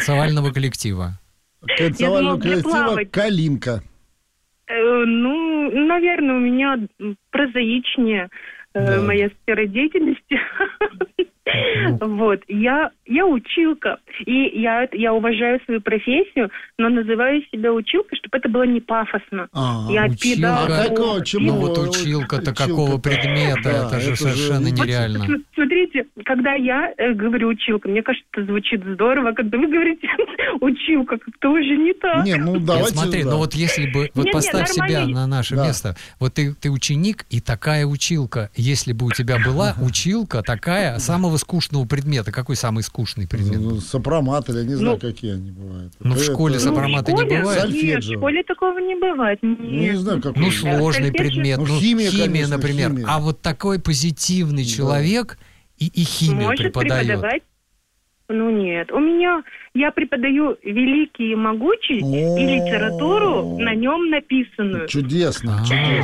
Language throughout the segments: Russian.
танцевального коллектива? Танцевального коллектива «Калинка». Ну, наверное, у меня прозаичнее моя сфера деятельности. Вот, я училка, и я уважаю свою профессию, но называю себя училкой, чтобы это было не пафосно. Я училка? Ну вот училка-то какого предмета? Это же совершенно нереально. Смотрите, когда я говорю училка, мне кажется, это звучит здорово, когда вы говорите училка, как-то уже не так. Не, ну давайте. Смотри, ну вот если бы, вот поставь себя на наше место, вот ты ученик и такая училка, если бы у тебя была училка такая самого скучного предмета. Какой самый скучный предмет? Ну, сопромат, я не знаю, какие они бывают. Ну, в школе сопромата не бывает? Нет, в школе такого не бывает. Не знаю, какой. Ну, сложный предмет. Ну, химия, например. Химия. А вот такой позитивный человек и химию может преподает. Ну, нет. Я преподаю великий и могучий и литературу на нем написанную. Чудесно.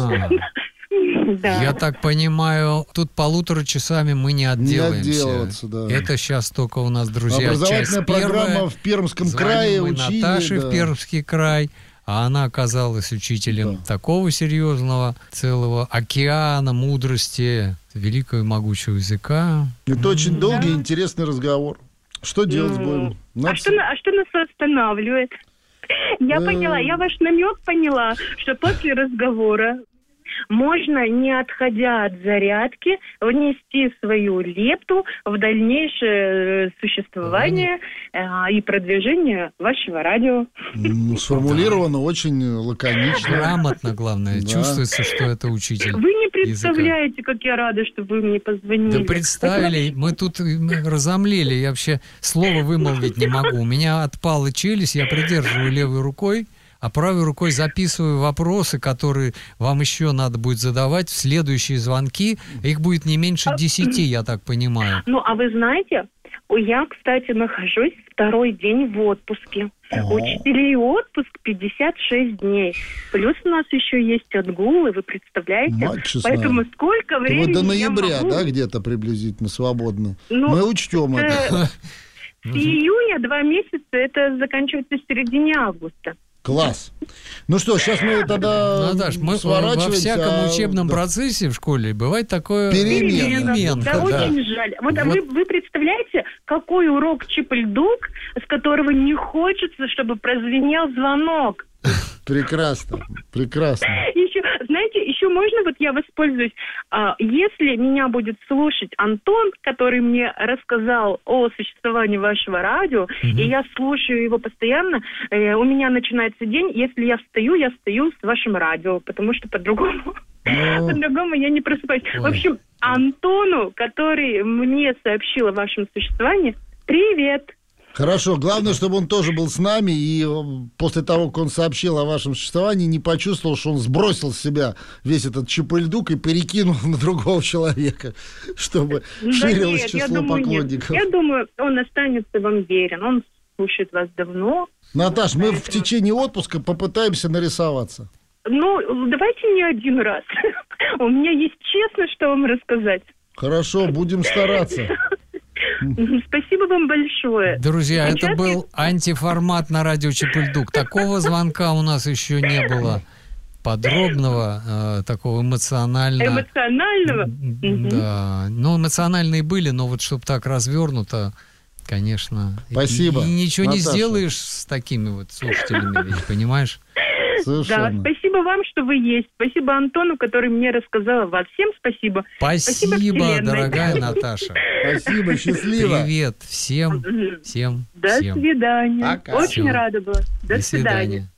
Да. Я так понимаю, тут 1,5 часами мы не отделаемся. Да. Это сейчас только у нас, друзья, образовательная программа в Пермском крае. Звоним Наташе в Пермский край, а она оказалась учителем такого серьезного, целого океана мудрости, великого и могучего языка. Это очень долгий и интересный разговор. Что делать будем? А что нас останавливает? Я поняла, я ваш намек поняла, что после разговора можно, не отходя от зарядки, внести свою лепту в дальнейшее существование и продвижение вашего радио. Сформулировано очень лаконично. Грамотно, главное. Чувствуется, что это учитель. Вы не представляете, как я рада, что вы мне позвонили. Да представили. Мы тут разомлели. Я вообще слова вымолвить не могу. У меня отпала челюсть, я придерживаю левой рукой, а правой рукой записываю вопросы, которые вам еще надо будет задавать в следующие звонки. Их будет не меньше 10, я так понимаю. Ну, а вы знаете, я, кстати, нахожусь 2-й день в отпуске. У учителей отпуск 56 дней. Плюс у нас еще есть отгулы, вы представляете? Поэтому сколько времени вот до ноября, я могу... да, где-то приблизительно свободно? Мы учтем это. С июня 2 месяца, это заканчивается в середине августа. Класс. Ну что, сейчас мы тогда Наташ, мы во всяком учебном процессе в школе бывает такое переменка. Да, очень жаль. Вот. Вы представляете, какой урок Чип-Ль-Дук, с которого не хочется, чтобы прозвенел звонок. Прекрасно, прекрасно. Еще можно, вот я воспользуюсь, если меня будет слушать Антон, который мне рассказал о существовании вашего радио, и я слушаю его постоянно, у меня начинается день, если я встаю с вашим радио, потому что по-другому я не просыпаюсь. В общем, Антону, который мне сообщил о вашем существовании, привет! Хорошо, главное, чтобы он тоже был с нами, и после того, как он сообщил о вашем существовании, не почувствовал, что он сбросил с себя весь этот Чип-Ль-Дук и перекинул на другого человека, чтобы ширилось число поклонников. Я думаю, он останется вам верен, он слушает вас давно. Наташ, мы в течение отпуска попытаемся нарисоваться. Ну, давайте не один раз. У меня есть честно, что вам рассказать. Хорошо, будем стараться. Спасибо вам большое. Друзья, это был антиформат на радио Чип-Ль-Дук. Такого звонка у нас еще не было. Подробного, такого эмоционального. Эмоционального? Да. Ну, эмоциональные были, но вот чтобы так развернуто, конечно. Спасибо. И ничего Наташа. не сделаешь с такими вот слушателями, ведь, понимаешь? Совершенно. Да, спасибо вам, что вы есть. Спасибо Антону, который мне рассказал о вас. Всем спасибо. Спасибо, дорогая Наташа. Спасибо, счастливо. Привет всем. До свидания. Пока. Очень рада была. До свидания.